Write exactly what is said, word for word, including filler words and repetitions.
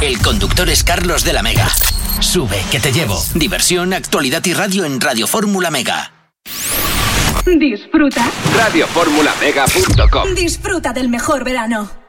El conductor es Carlos de la Mega. Sube, que te llevo. Diversión, actualidad y radio en Radio Fórmula Mega. Disfruta. radio fórmula mega punto com. Disfruta del mejor verano.